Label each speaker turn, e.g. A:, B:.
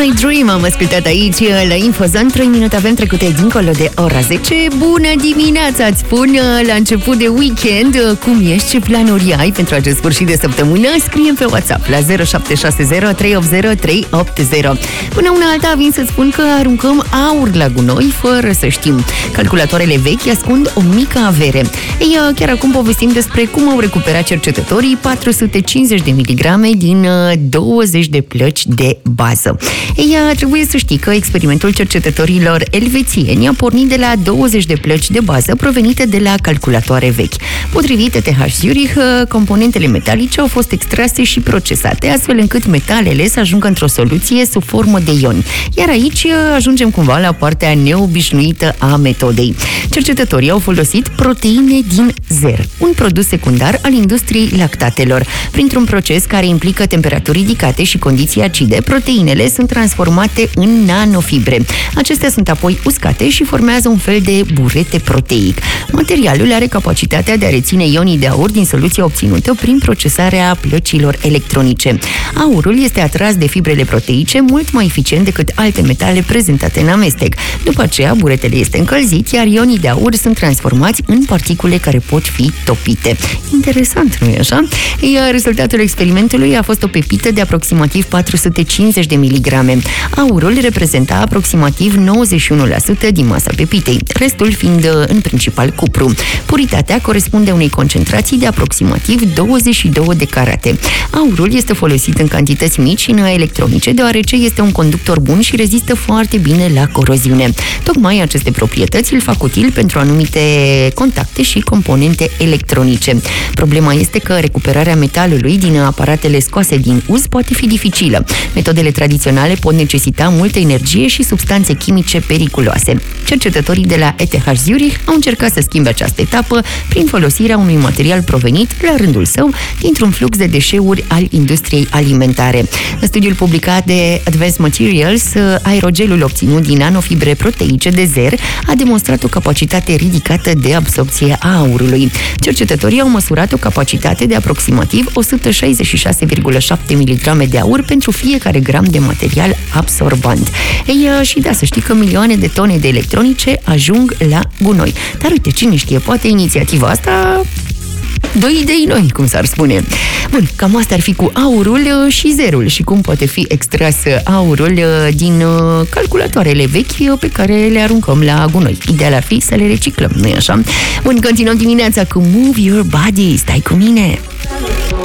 A: My Dream am ascultat aici la Infozon. 3 minute avem trecute dincolo de ora 10. Bună dimineața, îți spun la început de weekend. Cum ești? Ce planuri ai pentru acest sfârșit de săptămână? Scrie-mi pe WhatsApp la 0760 380 380. Până una alta vin să-ți spun că aruncăm aur la gunoi fără să știm. Calculatoarele vechi ascund o mică avere. Ei, chiar acum povestim despre cum au recuperat cercetătorii 450 de miligrame din 20 de plăci de bază. Ei, trebuie să știi că experimentul cercetătorilor elvețieni a pornit de la 20 de plăci de bază provenite de la calculatoare vechi. Potrivit ETH Zurich, componentele metalice au fost extrase și procesate, astfel încât metalele să ajungă într-o soluție sub formă de ioni. Iar aici ajungem cumva la partea neobișnuită a metodei. Cercetătorii au folosit proteine din zer, un produs secundar al industriei lactatelor. Printr-un proces care implică temperaturi ridicate și condiții acide, proteinele sunt transformate în nanofibre. Acestea sunt apoi uscate și formează un fel de burete proteic. Materialul are capacitatea de a reține ionii de aur din soluția obținută prin procesarea plăcilor electronice. Aurul este atras de fibrele proteice mult mai eficient decât alte metale prezentate în amestec. După aceea, buretele este încălzit, iar ionii de aur sunt transformați în particule care pot fi topite. Interesant, nu-i așa? Iar rezultatul experimentului a fost o pepită de aproximativ 450 de miligrame. Aurul reprezenta aproximativ 91% din masa pepitei, restul fiind în principal cupru. Puritatea corespunde unei concentrații de aproximativ 22 de carate. Aurul este folosit în cantități mici în electronice, deoarece este un conductor bun și rezistă foarte bine la coroziune. Tocmai aceste proprietăți îl fac util pentru anumite contacte și componente electronice. Problema este că recuperarea metalului din aparatele scoase din uz poate fi dificilă. Metodele tradiționale pot necesita multă energie și substanțe chimice periculoase. Cercetătorii de la ETH Zurich au încercat să schimbe această etapă prin folosirea unui material provenit, la rândul său, dintr-un flux de deșeuri al industriei alimentare. În studiul publicat de Advanced Materials, aerogelul obținut din nanofibre proteice de zer a demonstrat o capacitate ridicată de absorpție a aurului. Cercetătorii au măsurat o capacitate de aproximativ 166,7 mg de aur pentru fiecare gram de material absorbant. Ei, și da, să știi că milioane de tone de electronice ajung la gunoi. Dar uite, cine știe, poate inițiativa asta doi idei noi, cum s-ar spune. Bun, cam asta ar fi cu aurul și zerul și cum poate fi extras aurul din calculatoarele vechi pe care le aruncăm la gunoi. Ideal ar fi să le reciclăm, nu-i așa? Bun, continuăm dimineața cu Move Your Body. Stai cu mine!